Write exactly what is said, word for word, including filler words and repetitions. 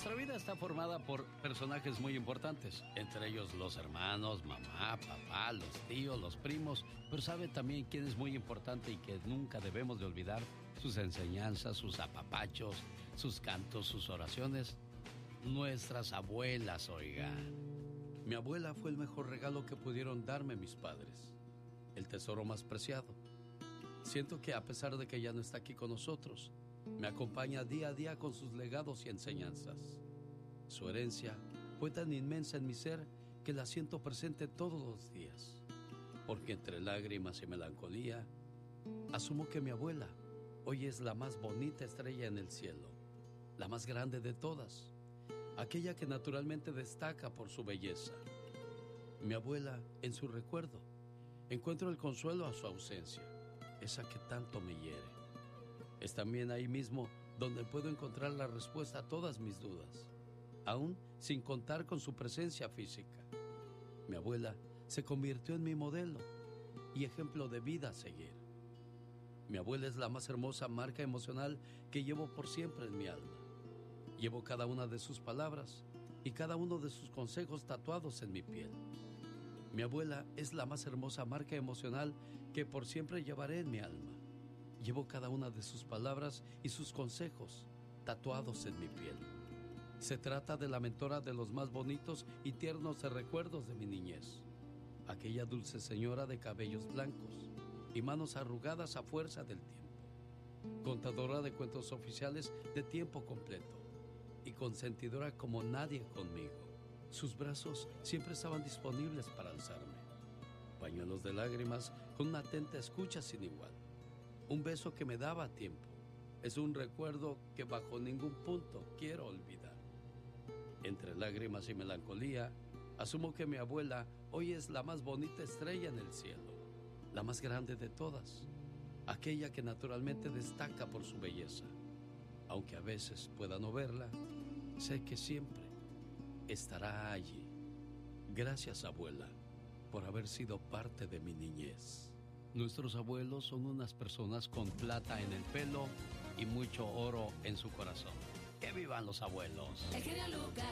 Nuestra vida está formada por personajes muy importantes, entre ellos los hermanos, mamá, papá, los tíos, los primos, pero ¿sabe también quién es muy importante y que nunca debemos de olvidar? Sus enseñanzas, sus apapachos, sus cantos, sus oraciones. Nuestras abuelas, oiga. Mi abuela fue el mejor regalo que pudieron darme mis padres, el tesoro más preciado. Siento que a pesar de que ya no está aquí con nosotros, me acompaña día a día con sus legados y enseñanzas. Su herencia fue tan inmensa en mi ser que la siento presente todos los días. Porque entre lágrimas y melancolía, asumo que mi abuela hoy es la más bonita estrella en el cielo, la más grande de todas, aquella que naturalmente destaca por su belleza. Mi abuela, en su recuerdo, encuentro el consuelo a su ausencia, esa que tanto me hiere. Es también ahí mismo donde puedo encontrar la respuesta a todas mis dudas, aún sin contar con su presencia física. Mi abuela se convirtió en mi modelo y ejemplo de vida a seguir. Mi abuela es la más hermosa marca emocional que llevo por siempre en mi alma. Llevo cada una de sus palabras y cada uno de sus consejos tatuados en mi piel. Mi abuela es la más hermosa marca emocional que por siempre llevaré en mi alma. Llevo cada una de sus palabras y sus consejos tatuados en mi piel. Se trata de la mentora de los más bonitos y tiernos recuerdos de mi niñez. Aquella dulce señora de cabellos blancos y manos arrugadas a fuerza del tiempo. Contadora de cuentos oficiales de tiempo completo y consentidora como nadie conmigo. Sus brazos siempre estaban disponibles para alzarme. Pañuelos de lágrimas con una atenta escucha sin igual. Un beso que me daba tiempo. Es un recuerdo que bajo ningún punto quiero olvidar. Entre lágrimas y melancolía, asumo que mi abuela hoy es la más bonita estrella en el cielo, la más grande de todas, aquella que naturalmente destaca por su belleza. Aunque a veces pueda no verla, sé que siempre estará allí. Gracias, abuela, por haber sido parte de mi niñez. Nuestros abuelos son unas personas con plata en el pelo y mucho oro en su corazón. ¡Que vivan los abuelos! El genio Lucas.